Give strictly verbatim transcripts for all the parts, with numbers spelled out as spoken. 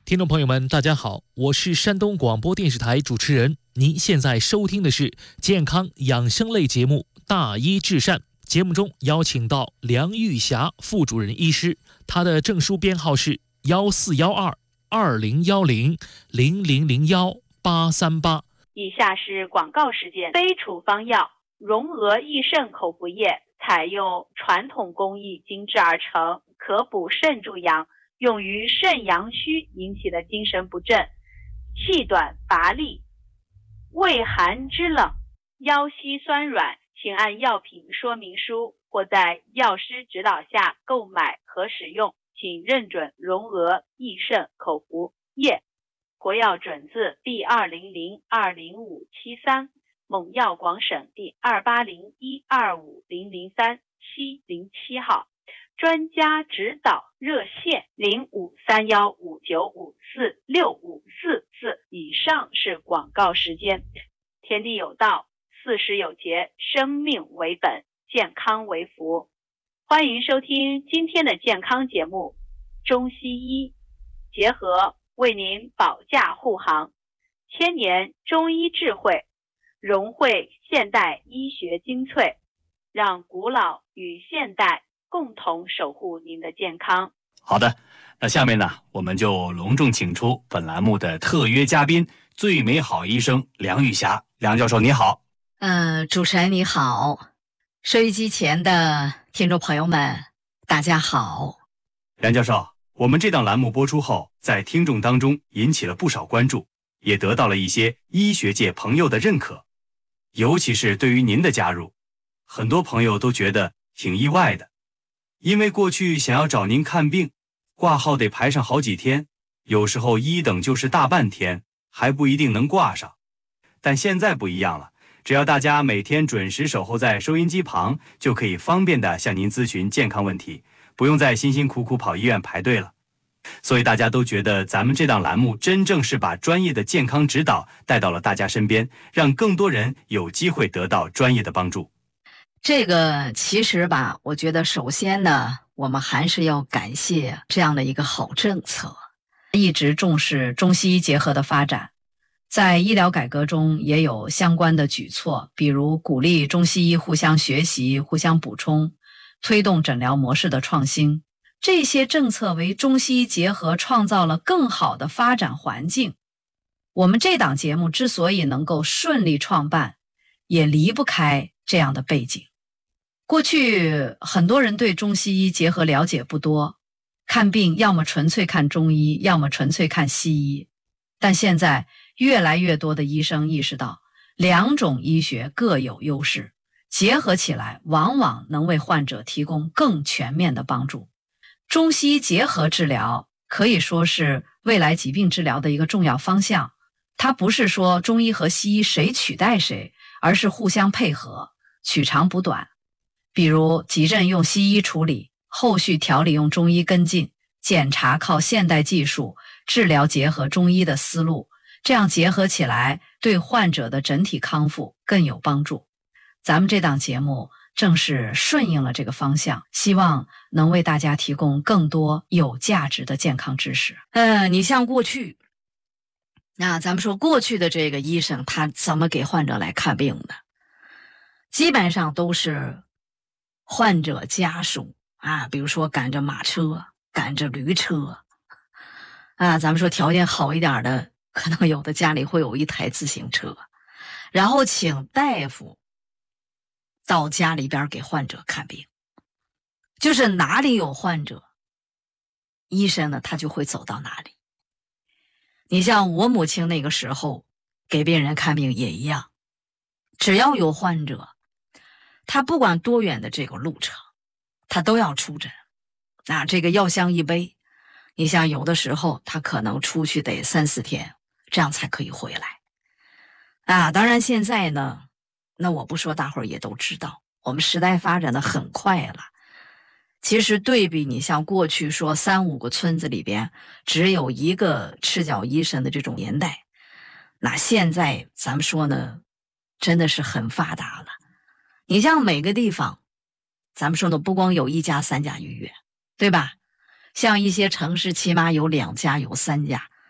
听众朋友们，大家好，我是山东广播电视台主持人。您现在收听的是健康养生类节目《大医治善》。节目中邀请到梁玉霞副主任医师，她的证书编号是幺四幺二二零幺零零零零幺八三八。 以下是广告时间。非处方药荣娥益肾口服液，采用传统工艺精制而成，可补肾助阳，用于肾阳虚引起的精神不振、气短乏力、畏寒肢冷、腰膝酸软，请按药品说明书或在药师指导下购买和使用，请认准荣娥益肾口服液，国药准字 B 二零零二零五七三，蒙药广省第二八零一二五零零三七零七号。专家指导热线零五三幺五九五四六五四四。以上是广告时间。天地有道，四时有节，生命为本，健康为福。欢迎收听今天的健康节目，中西医结合为您保驾护航，千年中医智慧融汇现代医学精粹，让古老与现代共同守护您的健康。 好的，那下面呢，我们就隆重请出本栏目的特约嘉宾，最美好医生梁玉霞。梁教授你好。 呃，主持人你好，收音机前的听众朋友们大家好。 梁教授，我们这档栏目播出后，在听众当中引起了不少关注，也得到了一些医学界朋友的认可。尤其是对于您的加入，很多朋友都觉得挺意外的。因为过去想要找您看病，挂号得排上好几天，有时候一等就是大半天，还不一定能挂上。但现在不一样了，只要大家每天准时守候在收音机旁，就可以方便地向您咨询健康问题，不用再辛辛苦苦跑医院排队了。所以大家都觉得咱们这档栏目真正是把专业的健康指导带到了大家身边，让更多人有机会得到专业的帮助。 这个其实吧，我觉得首先呢，我们还是要感谢这样的一个好政策，一直重视中西医结合的发展，在医疗改革中也有相关的举措，比如鼓励中西医互相学习、互相补充，推动诊疗模式的创新。这些政策为中西医结合创造了更好的发展环境。我们这档节目之所以能够顺利创办，也离不开这样的背景。过去很多人对中西医结合了解不多，看病要么纯粹看中医，要么纯粹看西医。但现在越来越多的医生意识到，两种医学各有优势，结合起来往往能为患者提供更全面的帮助。中西医结合治疗可以说是未来疾病治疗的一个重要方向，它不是说中医和西医谁取代谁，而是互相配合，取长补短。比如急症用西医处理，后续调理用中医跟进，检查靠现代技术，治疗结合中医的思路，这样结合起来对患者的整体康复更有帮助。咱们这档节目正是顺应了这个方向，希望能为大家提供更多有价值的健康知识。呃，你像过去，那咱们说过去的这个医生他怎么给患者来看病的？基本上都是患者家属啊，比如说赶着马车，赶着驴车啊，咱们说条件好一点的，可能有的家里会有一台自行车，然后请大夫到家里边给患者看病。就是哪里有患者，医生呢他就会走到哪里。你像我母亲那个时候给病人看病也一样，只要有患者，他不管多远的这个路程，他都要出诊。那这个药箱一背，你像有的时候他可能出去得三四天，这样才可以回来。啊，当然现在呢，那我不说大伙儿也都知道，我们时代发展的很快了。其实对比你像过去说三五个村子里边只有一个赤脚医生的这种年代，那现在咱们说呢，真的是很发达了。你像每个地方，咱们说的不光有一家三家医院，对吧？像一些城市起码有两家有三家，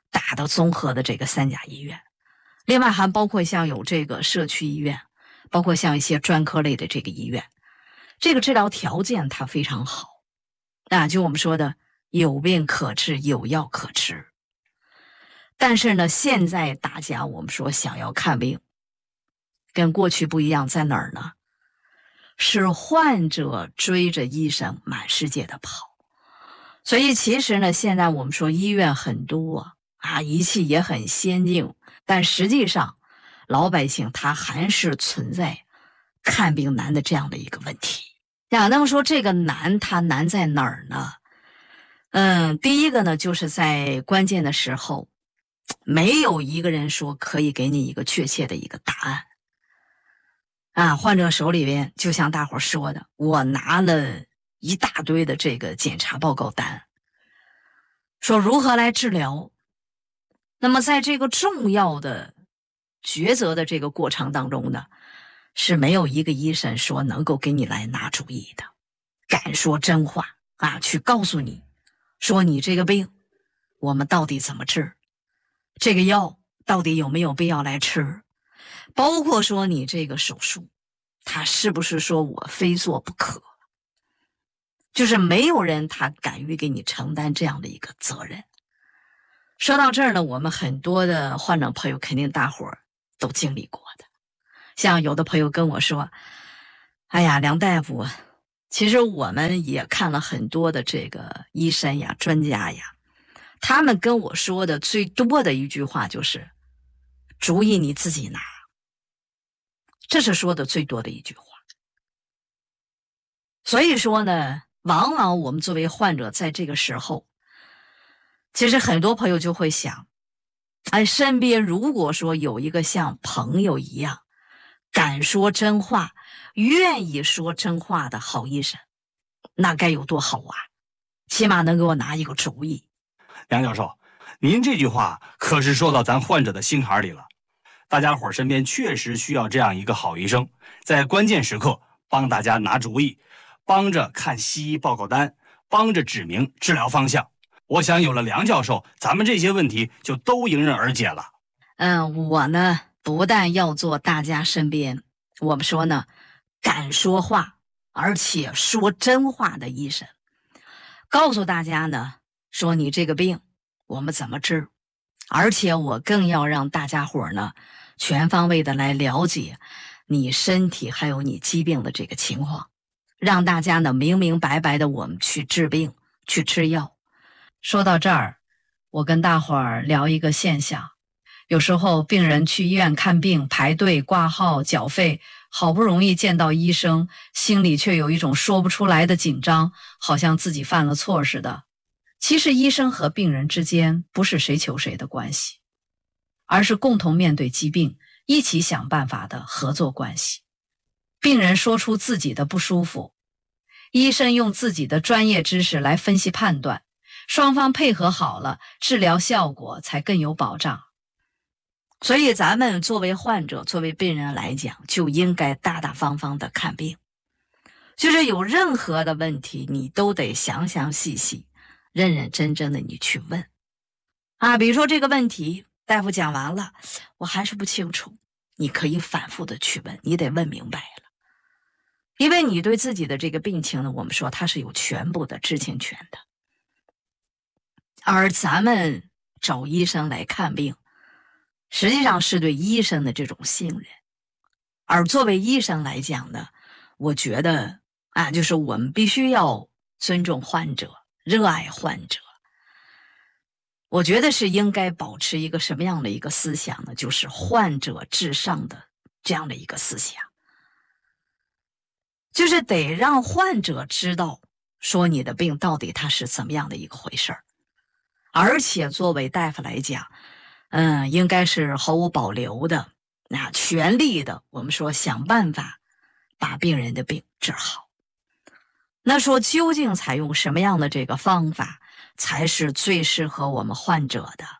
大的综合的这个三甲医院，另外还包括像有这个社区医院，包括像一些专科类的这个医院，这个治疗条件它非常好啊，就我们说的有病可治，有药可吃。但是呢，现在大家我们说想要看病，跟过去不一样，在哪儿呢？是患者追着医生满世界的跑。所以其实呢，现在我们说医院很多啊，仪器也很先进，但实际上老百姓他还是存在看病难的这样的一个问题呀。那么说这个难，它难在哪儿呢？嗯，第一个呢，就是在关键的时候，没有一个人说可以给你一个确切的一个答案啊。患者手里边就像大伙说的，我拿了一大堆的这个检查报告单，说如何来治疗。那么在这个重要的抉择的这个过程当中呢，是没有一个医生说能够给你来拿主意的，敢说真话啊，去告诉你说你这个病我们到底怎么治，这个药到底有没有必要来吃，包括说你这个手术他是不是说我非做不可，就是没有人他敢于给你承担这样的一个责任。说到这儿呢，我们很多的患者朋友肯定大伙儿都经历过的，像有的朋友跟我说，哎呀，梁大夫，其实我们也看了很多的这个医生呀、专家呀，他们跟我说的最多的一句话就是主意你自己拿，这是说的最多的一句话。所以说呢，往往我们作为患者在这个时候，其实很多朋友就会想，哎，身边如果说有一个像朋友一样敢说真话、愿意说真话的好医生，那该有多好啊，起码能给我拿一个主意。 梁教授，您这句话可是说到咱患者的心坎里了。大家伙身边确实需要这样一个好医生，在关键时刻帮大家拿主意，帮着看西医报告单，帮着指明治疗方向。我想有了梁教授，咱们这些问题就都迎刃而解了。 嗯，我呢不但要做大家身边我们说呢敢说话而且说真话的医生，告诉大家呢说你这个病我们怎么治，而且我更要让大家伙呢全方位的来了解你身体还有你疾病的这个情况，让大家呢明明白白的我们去治病去吃药。说到这儿，我跟大伙儿聊一个现象，有时候病人去医院看病排队挂号缴费，好不容易见到医生，心里却有一种说不出来的紧张，好像自己犯了错似的。其实医生和病人之间不是谁求谁的关系，而是共同面对疾病一起想办法的合作关系。病人说出自己的不舒服，医生用自己的专业知识来分析判断，双方配合好了，治疗效果才更有保障。所以咱们作为患者作为病人来讲，就应该大大方方的看病，就是有任何的问题你都得详详细细认认真真的你去问啊。比如说这个问题大夫讲完了我还是不清楚，你可以反复的去问，你得问明白了，因为你对自己的这个病情呢，我们说它是有全部的知情权的。而咱们找医生来看病，实际上是对医生的这种信任。而作为医生来讲呢，我觉得啊，就是我们必须要尊重患者，热爱患者。我觉得是应该保持一个什么样的一个思想呢？就是患者至上的这样的一个思想，就是得让患者知道说你的病到底它是怎么样的一个回事儿。而且作为大夫来讲，嗯，应该是毫无保留的，那全力的，我们说想办法把病人的病治好。那说究竟采用什么样的这个方法才是最适合我们患者的？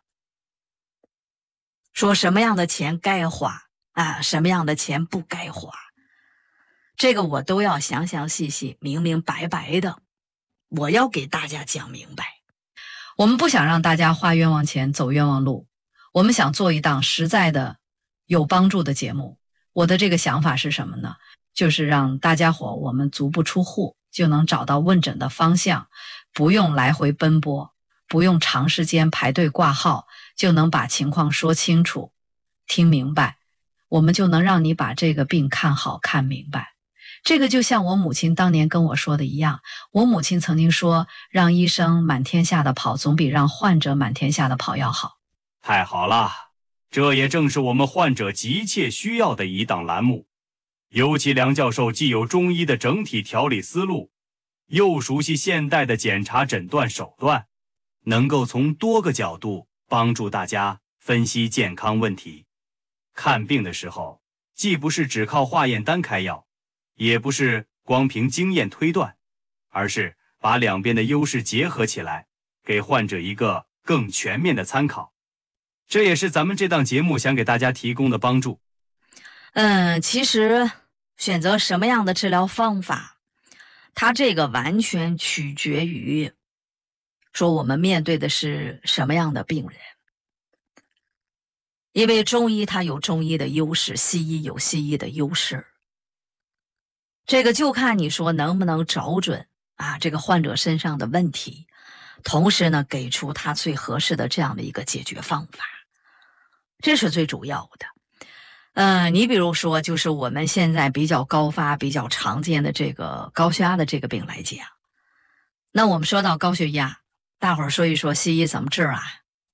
说什么样的钱该花啊，什么样的钱不该花，这个我都要详详细细、明明白白的，我要给大家讲明白。 我们不想让大家花冤枉钱走冤枉路，我们想做一档实在的有帮助的节目。我的这个想法是什么呢？就是让大家伙我们足不出户就能找到问诊的方向，不用来回奔波，不用长时间排队挂号，就能把情况说清楚听明白，我们就能让你把这个病看好看明白。这个就像我母亲当年跟我说的一样，我母亲曾经说，让医生满天下的跑总比让患者满天下的跑要好。 太好了，这也正是我们患者急切需要的一档栏目。尤其梁教授既有中医的整体调理思路，又熟悉现代的检查诊断手段，能够从多个角度帮助大家分析健康问题。看病的时候，既不是只靠化验单开药，也不是光凭经验推断，而是把两边的优势结合起来，给患者一个更全面的参考。这也是咱们这档节目想给大家提供的帮助。 嗯，其实选择什么样的治疗方法，它这个完全取决于说我们面对的是什么样的病人。因为中医它有中医的优势，西医有西医的优势，这个就看你说能不能找准啊这个患者身上的问题，同时呢给出他最合适的这样的一个解决方法，这是最主要的。呃，你比如说就是我们现在比较高发比较常见的这个高血压的这个病来讲，那我们说到高血压，大伙儿说一说西医怎么治啊？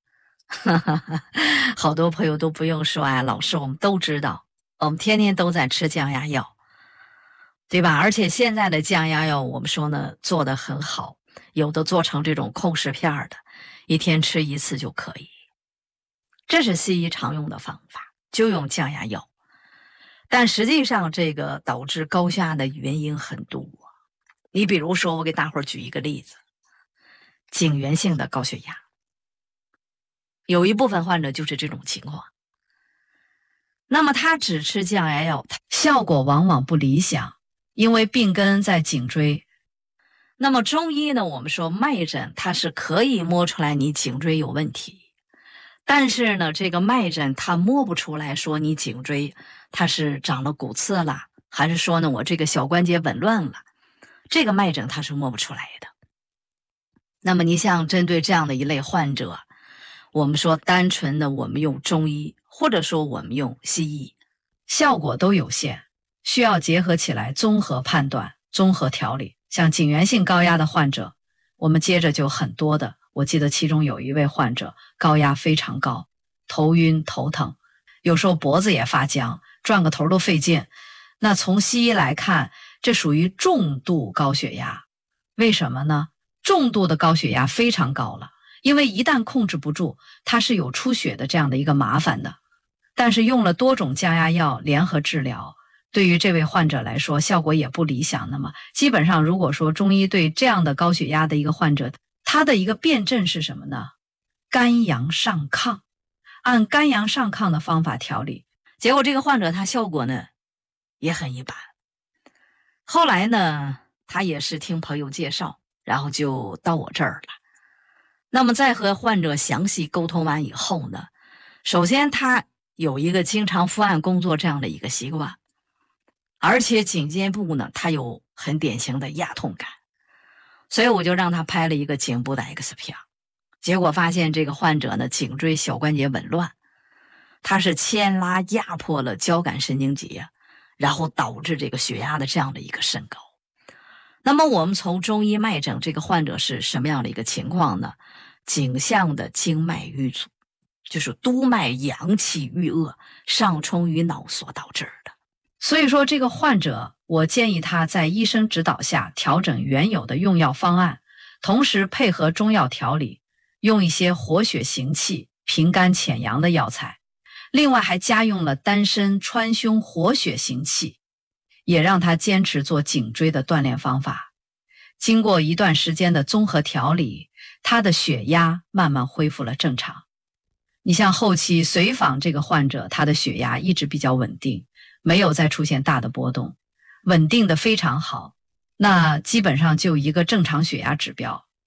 好多朋友都不用说啊，老师我们都知道，我们天天都在吃降压药，对吧？而且现在的降压药我们说呢做得很好，有的做成这种控食片的，一天吃一次就可以，这是西医常用的方法，就用降压药。但实际上这个导致高血压的原因很多，你比如说我给大伙儿举一个例子，颈源性的高血压，有一部分患者就是这种情况，那么他只吃降压药，效果往往不理想，因为病根在颈椎。那么中医呢，我们说脉诊它是可以摸出来你颈椎有问题，但是呢这个脉诊它摸不出来说你颈椎它是长了骨刺了，还是说呢我这个小关节紊乱了，这个脉诊它是摸不出来的。那么你像针对这样的一类患者，我们说单纯的我们用中医或者说我们用西医，效果都有限，需要结合起来综合判断综合调理。像颈源性高压的患者，我们接着就很多的，我记得其中有一位患者高压非常高，头晕头疼，有时候脖子也发僵，转个头都费劲。那从西医来看，这属于重度高血压。为什么呢？重度的高血压非常高了，因为一旦控制不住，它是有出血的这样的一个麻烦的。但是用了多种降压药联合治疗，对于这位患者来说效果也不理想。那么基本上如果说中医对这样的高血压的一个患者，他的一个辨证是什么呢？肝阳上亢，按肝阳上亢的方法调理，结果这个患者他效果呢也很一般。后来呢他也是听朋友介绍，然后就到我这儿了。那么在和患者详细沟通完以后呢，首先他有一个经常伏案工作这样的一个习惯，而且颈肩部呢他有很典型的压痛感，所以我就让他拍了一个颈部的 X 片，结果发现这个患者呢颈椎小关节紊乱，他是牵拉压迫了交感神经节，然后导致这个血压的这样的一个升高。那么我们从中医脉诊，这个患者是什么样的一个情况呢？颈项的经脉瘀阻，就是督脉阳气郁恶，上冲于脑所导致的。所以说这个患者，我建议他在医生指导下调整原有的用药方案，同时配合中药调理，用一些活血行气、平肝潜阳的药材。另外还加用了丹参川芎活血行气，也让他坚持做颈椎的锻炼方法。经过一段时间的综合调理，他的血压慢慢恢复了正常。你像后期随访这个患者，他的血压一直比较稳定，没有再出现大的波动，稳定的非常好。那基本上就一个正常血压指标，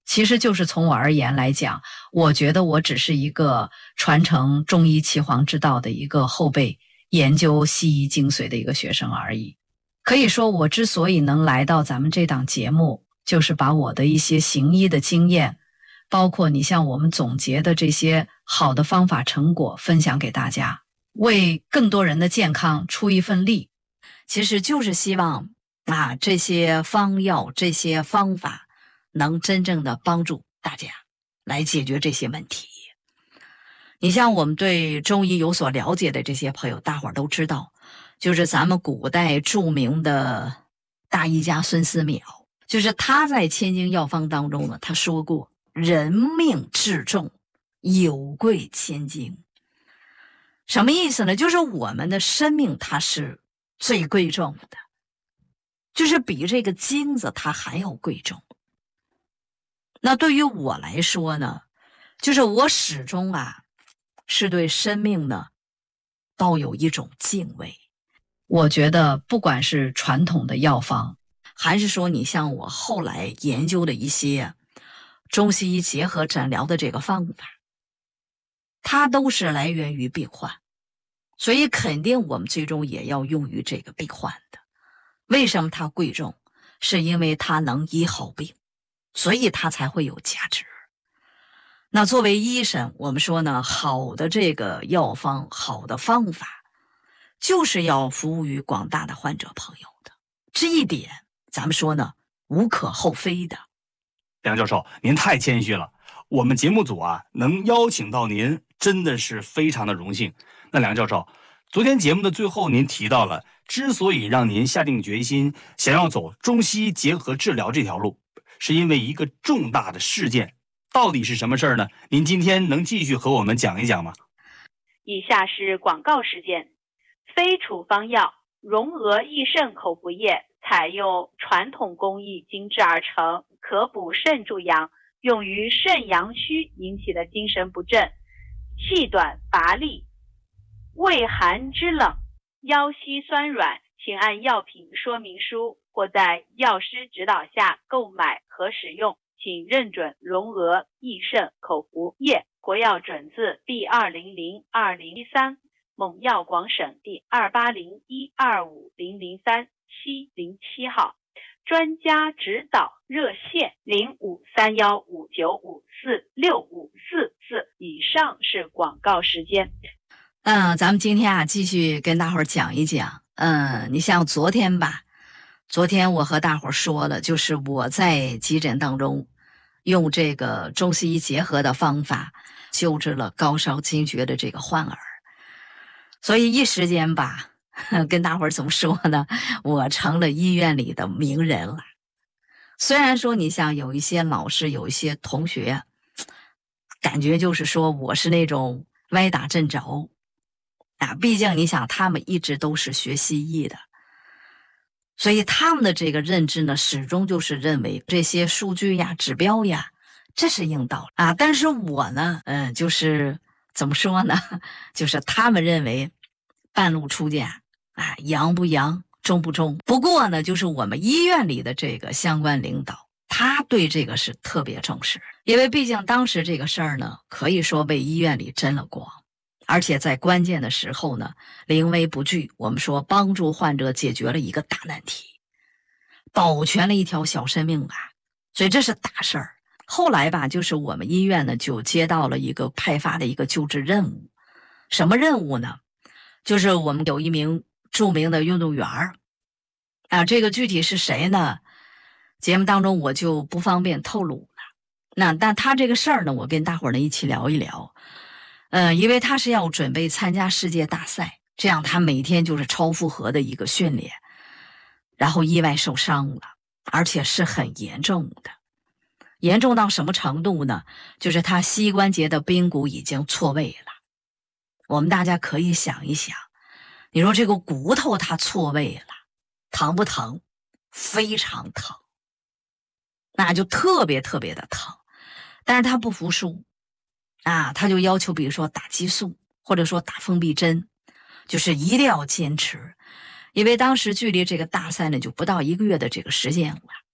其实就是从我而言来讲，我觉得我只是一个传承中医岐黄之道的一个后辈，研究西医精髓的一个学生而已。可以说我之所以能来到咱们这档节目，就是把我的一些行医的经验，包括你像我们总结的这些好的方法成果分享给大家，为更多人的健康出一份力。其实就是希望啊，这些方药这些方法能真正的帮助大家来解决这些问题。你像我们对中医有所了解的这些朋友，大伙儿都知道，就是咱们古代著名的大医家孙思邈，就是他在《千金药方》当中呢，他说过人命至重，有贵千金。什么意思呢？就是我们的生命它是最贵重的，就是比这个金子它还要贵重。那对于我来说呢，就是我始终啊是对生命呢抱有一种敬畏。我觉得不管是传统的药方，还是说你像我后来研究的一些中西医结合诊疗的这个方法，它都是来源于病患，所以肯定我们最终也要用于这个病患的。为什么它贵重？是因为它能医好病，所以它才会有价值。那作为医生，我们说呢，好的这个药方，好的方法，就是要服务于广大的患者朋友的。这一点咱们说呢，无可厚非的。 梁教授，您太谦虚了，我们节目组啊能邀请到您，真的是非常的荣幸。那梁教授，昨天节目的最后您提到了，之所以让您下定决心想要走中西医结合治疗这条路，是因为一个重大的事件。到底是什么事儿呢？您今天能继续和我们讲一讲吗？ 以下是广告时间。非处方药荣额益肾口服液采用传统工艺精制而成，可补肾助阳，用于肾阳虚引起的精神不振、气短乏力、畏寒肢冷、腰膝酸软，请按药品说明书或在药师指导下购买和使用，请认准荣额益肾口服液，国药准字 B 二零零二零一三，蒙药广省第二八零一二五零零三七零七号，专家指导热线零五三幺五九五四六五四四。以上是广告时间。 嗯，咱们今天啊继续跟大伙儿讲一讲。嗯，你像昨天吧，昨天我和大伙儿说了，就是我在急诊当中用这个中西医结合的方法救治了高烧惊厥的这个患儿，所以一时间吧，跟大伙儿怎么说呢，我成了医院里的名人了。虽然说你像有一些老师有一些同学感觉就是说我是那种歪打正着啊，毕竟你想他们一直都是学西医的，所以他们的这个认知呢，始终就是认为这些数据呀、指标呀，这是硬道理啊。但是我呢，嗯，就是怎么说呢，就是他们认为半路出家啊，阳不阳，中不中。不过呢，就是我们医院里的这个相关领导，他对这个是特别重视，因为毕竟当时这个事儿呢，可以说为医院里争了光。而且在关键的时候呢，临危不惧，我们说帮助患者解决了一个大难题，保全了一条小生命啊，所以这是大事儿。后来吧，就是我们医院呢就接到了一个派发的一个救治任务。什么任务呢？就是我们有一名著名的运动员啊，这个具体是谁呢？节目当中我就不方便透露了。那但他这个事儿呢，我跟大伙儿呢一起聊一聊。呃，因为他是要准备参加世界大赛，这样他每天就是超负荷的一个训练，然后意外受伤了，而且是很严重的。严重到什么程度呢？就是他膝关节的髌骨已经错位了。我们大家可以想一想，你说这个骨头它错位了，疼不疼？非常疼，那就特别特别的疼。但是他不服输啊，他就要求比如说打激素或者说打封闭针，就是一定要坚持。因为当时距离这个大赛呢就不到一个月的这个时间了，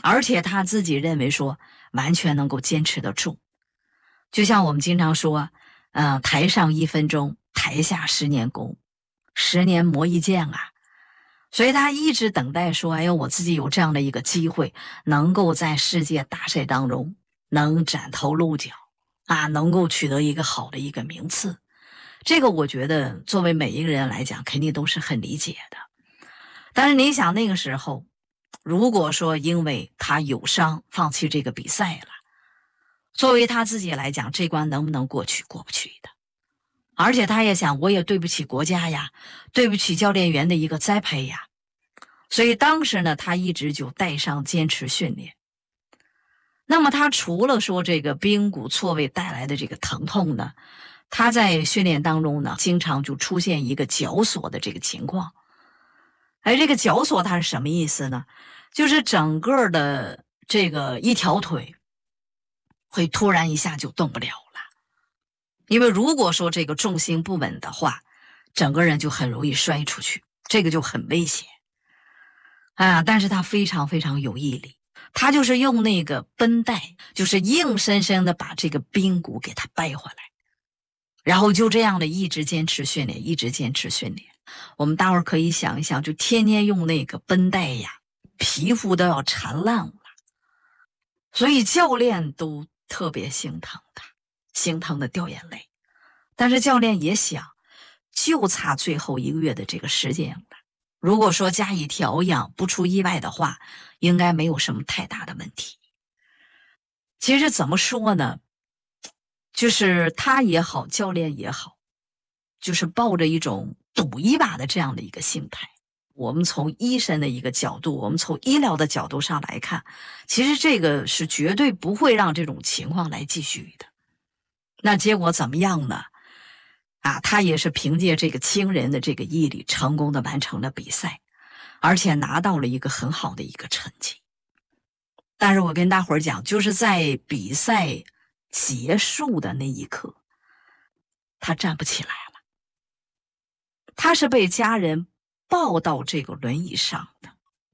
而且他自己认为说完全能够坚持得住。就像我们经常说，呃，台上一分钟，台下十年功，十年磨一剑啊。所以他一直等待说，哎呦，我自己有这样的一个机会，能够在世界大赛当中能崭头露角啊，能够取得一个好的一个名次。这个我觉得作为每一个人来讲，肯定都是很理解的。但是你想那个时候，如果说因为他有伤放弃这个比赛了，作为他自己来讲，这关能不能过去？过不去的。而且他也想，我也对不起国家呀，对不起教练员的一个栽培呀。所以当时呢，他一直就带伤坚持训练。那么他除了说这个髌骨错位带来的这个疼痛呢，他在训练当中呢，经常就出现一个绞索的这个情况。哎，这个绞索它是什么意思呢？就是整个的这个一条腿会突然一下就动不了了。因为如果说这个重心不稳的话，整个人就很容易摔出去，这个就很危险啊。但是他非常非常有毅力，他就是用那个绷带，就是硬生生的把这个髌骨给他掰回来，然后就这样的一直坚持训练，一直坚持训练。我们待会儿可以想一想，就天天用那个绷带呀，皮肤都要缠烂了，所以教练都特别心疼他，心疼的掉眼泪。但是教练也想，就差最后一个月的这个时间了，如果说加以调养，不出意外的话，应该没有什么太大的问题。其实怎么说呢，就是他也好，教练也好，就是抱着一种赌一把的这样的一个心态。我们从医生的一个角度，我们从医疗的角度上来看，其实这个是绝对不会让这种情况来继续的。那结果怎么样呢？啊，他也是凭借这个惊人的这个毅力，成功的完成了比赛，而且拿到了一个很好的一个成绩。但是我跟大伙儿讲，就是在比赛结束的那一刻，他站不起来了。他是被家人抱到这个轮椅上的，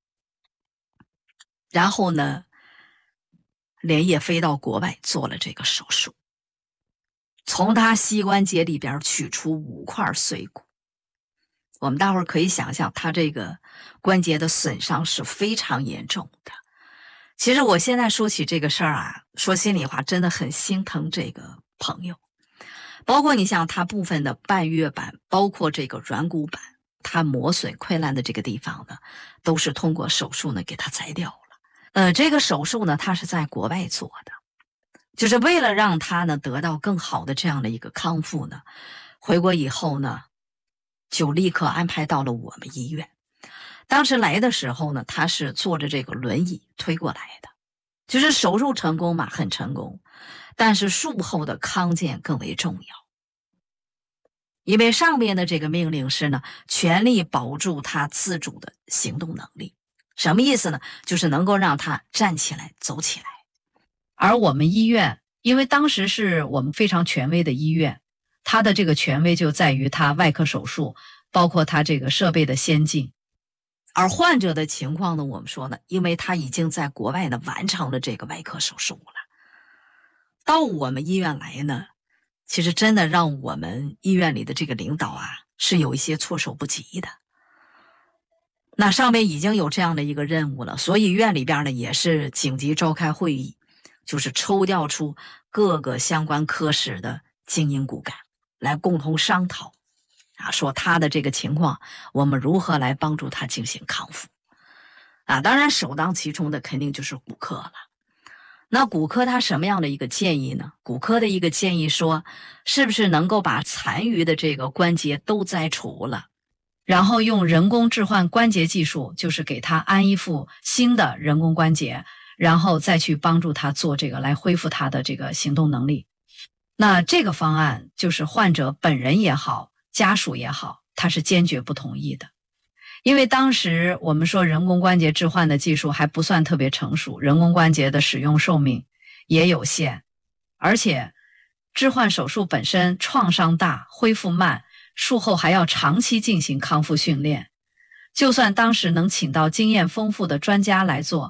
然后呢，连夜飞到国外做了这个手术，从他膝关节里边取出五块碎骨。我们大伙儿可以想象，他这个关节的损伤是非常严重的。其实我现在说起这个事儿啊，说心里话，真的很心疼这个朋友。包括你像他部分的半月板，包括这个软骨板，他磨损溃烂的这个地方呢，都是通过手术呢给他摘掉了。呃，这个手术呢，他是在国外做的，就是为了让他呢得到更好的这样的一个康复呢。回国以后呢，就立刻安排到了我们医院。当时来的时候呢，他是坐着这个轮椅推过来的，就是手术成功嘛，很成功，但是术后的康健更为重要。因为上面的这个命令是呢，全力保住他自主的行动能力。什么意思呢？就是能够让他站起来走起来。而我们医院，因为当时是我们非常权威的医院，它的这个权威就在于它外科手术，包括它这个设备的先进。而患者的情况呢，我们说呢，因为他已经在国外呢完成了这个外科手术了，到我们医院来呢，其实真的让我们医院里的这个领导啊是有一些措手不及的。那上面已经有这样的一个任务了，所以院里边呢也是紧急召开会议，就是抽调出各个相关科室的精英骨干来共同商讨啊，说他的这个情况，我们如何来帮助他进行康复啊？当然首当其冲的肯定就是骨科了。那骨科他什么样的一个建议呢？骨科的一个建议说，是不是能够把残余的这个关节都摘除了，然后用人工置换关节技术，就是给他安一副新的人工关节，然后再去帮助他做这个来恢复他的这个行动能力。那这个方案就是患者本人也好，家属也好，他是坚决不同意的。因为当时我们说人工关节置换的技术还不算特别成熟，人工关节的使用寿命也有限，而且置换手术本身创伤大，恢复慢，术后还要长期进行康复训练。就算当时能请到经验丰富的专家来做，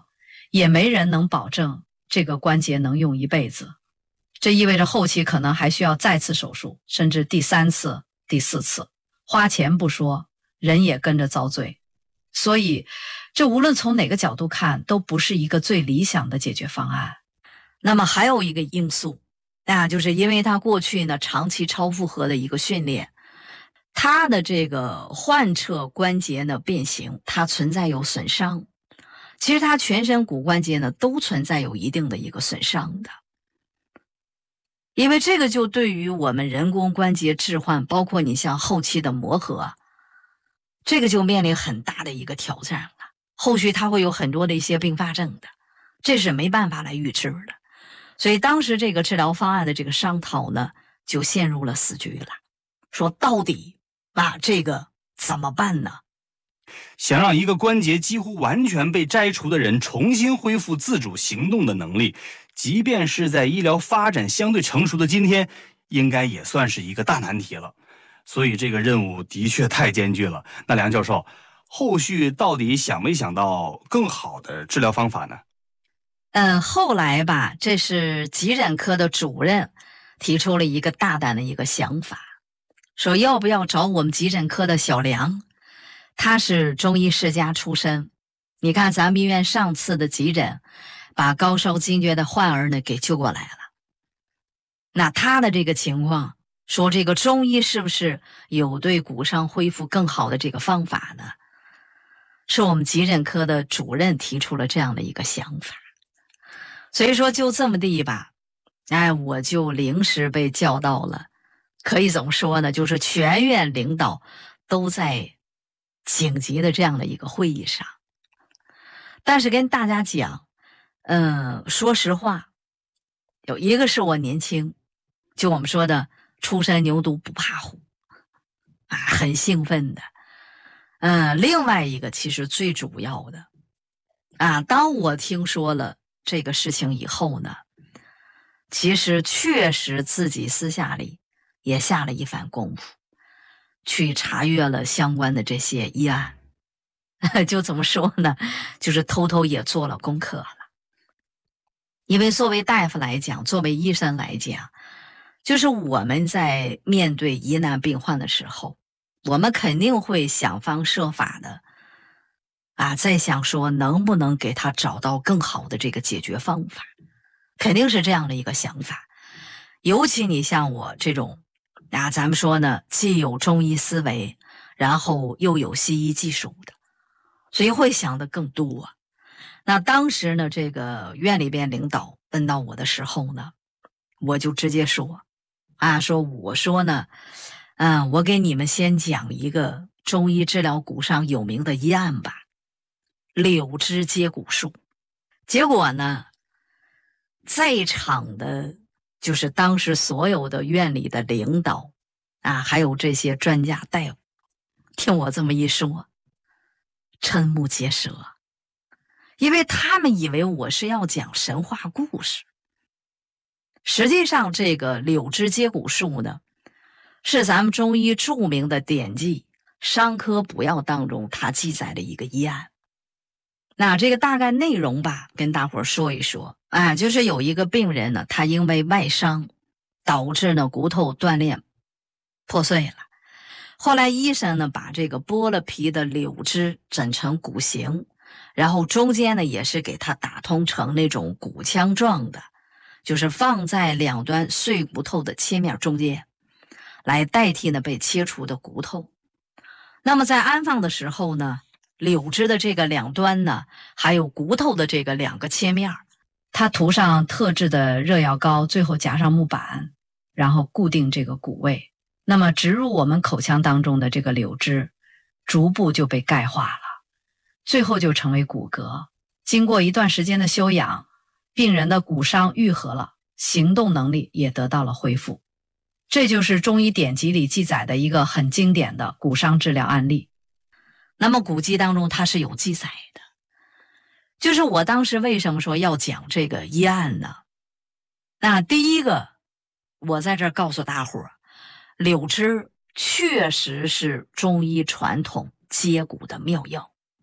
也没人能保证这个关节能用一辈子。这意味着后期可能还需要再次手术，甚至第三次、第四次，花钱不说，人也跟着遭罪。所以这无论从哪个角度看，都不是一个最理想的解决方案。那么还有一个因素，那就是因为他过去呢长期超负荷的一个训练，他的这个患侧关节呢变形，它存在有损伤。其实他全身骨关节呢都存在有一定的一个损伤的。因为这个就对于我们人工关节置换，包括你像后期的磨合，这个就面临很大的一个挑战了。后续它会有很多的一些并发症的，这是没办法来预知的。所以当时这个治疗方案的这个商讨呢，就陷入了死局了。说到底啊，这个怎么办呢？ 想让一个关节几乎完全被摘除的人重新恢复自主行动的能力，即便是在医疗发展相对成熟的今天，应该也算是一个大难题了。所以这个任务的确太艰巨了。那梁教授，后续到底想没想到更好的治疗方法呢？ 嗯，后来吧，这是急诊科的主任提出了一个大胆的一个想法，说要不要找我们急诊科的小梁，他是中医世家出身。你看咱们医院上次的急诊，把高烧惊厥的患儿呢给救过来了。那他的这个情况，说这个中医是不是有对骨伤恢复更好的这个方法呢？是我们急诊科的主任提出了这样的一个想法。所以说就这么地吧，哎，我就临时被叫到了，可以怎么说呢，就是全院领导都在紧急的这样的一个会议上。但是跟大家讲，嗯，说实话，有一个是我年轻，就我们说的初生牛犊不怕虎啊，很兴奋的。嗯，另外一个其实最主要的啊，当我听说了这个事情以后呢，其实确实自己私下里也下了一番功夫，去查阅了相关的这些医案。就怎么说呢，就是偷偷也做了功课了。因为作为大夫来讲，作为医生来讲，就是我们在面对疑难病患的时候，我们肯定会想方设法的啊，在想说能不能给他找到更好的这个解决方法，肯定是这样的一个想法。尤其你像我这种啊，咱们说呢，既有中医思维，然后又有西医技术的，所以会想的更多。那当时呢，这个院里边领导问到我的时候呢，我就直接说啊，说我说呢，嗯，我给你们先讲一个中医治疗骨伤有名的医案吧，柳枝接骨术。结果呢，在场的就是当时所有的院里的领导啊，还有这些专家大夫，听我这么一说，瞠目结舌，因为他们以为我是要讲神话故事。实际上这个柳枝接骨术呢，是咱们中医著名的典籍《伤科补要》当中它记载的一个医案。那这个大概内容吧，跟大伙儿说一说啊，就是有一个病人呢，他因为外伤导致呢骨头断裂破碎了。后来医生呢把这个剥了皮的柳枝整成骨形，然后中间呢也是给它打通成那种骨腔状的，就是放在两端碎骨头的切面中间，来代替呢被切除的骨头。那么在安放的时候呢，柳枝的这个两端呢，还有骨头的这个两个切面，它涂上特制的热药膏，最后夹上木板，然后固定这个骨位。那么植入我们口腔当中的这个柳枝，逐步就被钙化了，最后就成为骨骼。经过一段时间的休养，病人的骨伤愈合了，行动能力也得到了恢复。这就是中医典籍里记载的一个很经典的骨伤治疗案例。那么古籍当中它是有记载的，就是我当时为什么说要讲这个医案呢？那第一个，我在这儿告诉大伙儿，柳枝确实是中医传统接骨的妙药。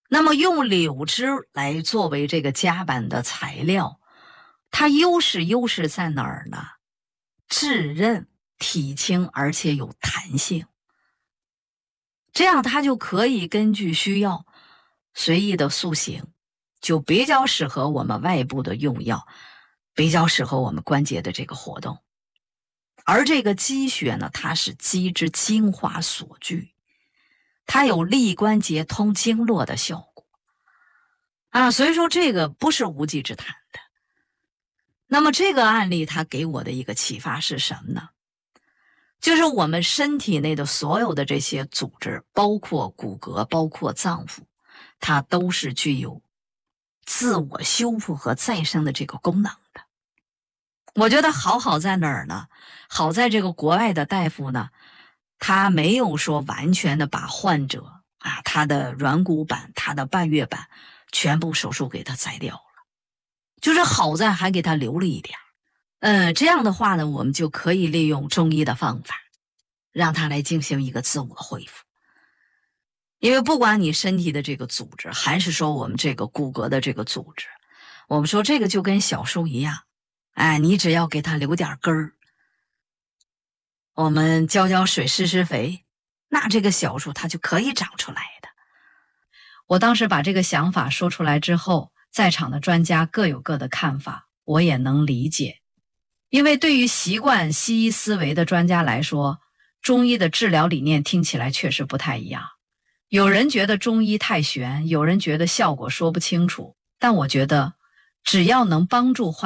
那么用柳枝来作为这个夹板的材料，它优势优势在哪儿呢？质韧、体轻，而且有弹性。这样它就可以根据需要随意的塑形，就比较适合我们外部的用药，比较适合我们关节的这个活动。而这个鸡血呢，它是鸡之精华所聚，它有利关节通经络的效果啊，所以说这个不是无稽之谈的。那么这个案例它给我的一个启发是什么呢？就是我们身体内的所有的这些组织，包括骨骼，包括脏腑，它都是具有自我修复和再生的这个功能的。我觉得好好在哪儿呢？好在这个国外的大夫呢，他没有说完全的把患者啊，他的软骨板、他的半月板全部手术给他摘掉了，就是好在还给他留了一点。嗯，这样的话呢，我们就可以利用中医的方法，让他来进行一个自我恢复。因为不管你身体的这个组织，还是说我们这个骨骼的这个组织，我们说这个就跟小树一样，哎，你只要给它留点根儿，我们浇浇水、施施肥，那这个小树它就可以长出来的。我当时把这个想法说出来之后，在场的专家各有各的看法，我也能理解。因为对于习惯西医思维的专家来说，中医的治疗理念听起来确实不太一样。有人觉得中医太玄，有人觉得效果说不清楚，但我觉得只要能帮助患